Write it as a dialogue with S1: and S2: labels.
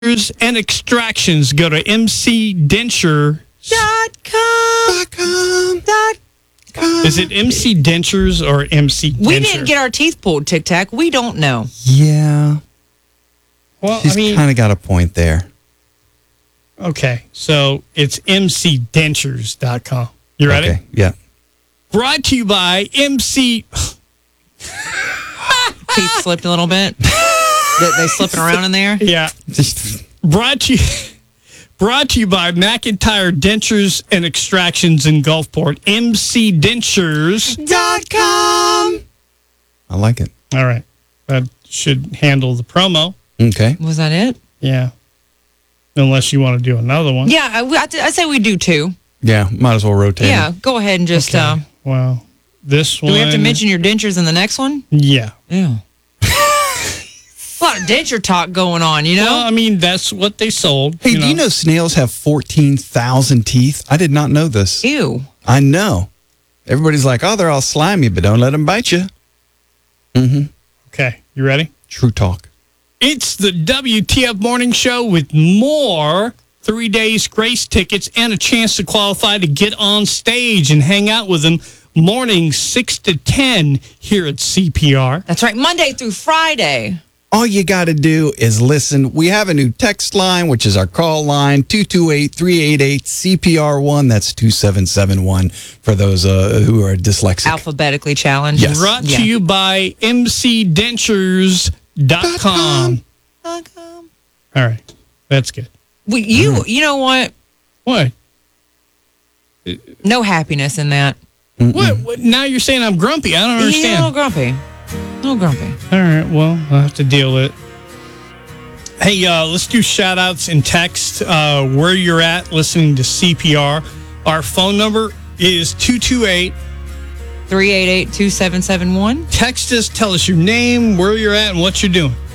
S1: and extractions. Go to mcdenture.com. Is it MC Dentures or MC Denture?
S2: We didn't get our teeth pulled, Tic Tac. We don't know.
S3: Yeah.
S1: Well,
S3: She's kind of got a point there.
S1: Okay, so it's mcdentures.com. You ready?
S3: Okay, yeah.
S1: Brought to you by MC...
S2: Teeth slipped a little bit. They slipping around in there?
S1: Yeah. Brought to you by McIntyre Dentures and Extractions in Gulfport. mcdentures.com.
S3: I like it.
S1: All right. That should handle the promo.
S3: Okay.
S2: Was that it?
S1: Yeah. Unless you want to do another one.
S2: Yeah, I say we do two.
S3: Yeah, might as well rotate.
S2: Yeah, go ahead and just...
S1: Okay. Well, this one...
S2: Do we have to mention your dentures in the next one?
S1: Yeah.
S2: Yeah. A lot of denture talk going on, you know?
S1: Well, I mean, that's what they sold.
S3: Hey, do you know snails have 14,000 teeth? I did not know this.
S2: Ew.
S3: I know. Everybody's like, oh, they're all slimy, but don't let them bite you. Mm-hmm.
S1: Okay, you ready?
S3: True talk.
S1: It's the WTF Morning Show with more 3 days grace tickets and a chance to qualify to get on stage and hang out with them mornings 6 to 10 here at CPR.
S2: That's right, Monday through Friday.
S3: All you got to do is listen. We have a new text line, which is our call line, 228-388-CPR1. That's 2771 for those who are dyslexic.
S2: Alphabetically challenged.
S3: Yes.
S1: Brought to you by mcdentures.com. All right. That's good.
S2: You know what?
S1: What?
S2: No happiness in that.
S1: What? Now you're saying I'm grumpy. I don't understand.
S2: Yeah, a little grumpy. A little grumpy.
S1: All right. Well, I'll have to deal with it. Hey, let's do shout outs and text where you're at listening to CPR. Our phone number is 228-388-2771. Text us, tell us your name, where you're at, and what you're doing.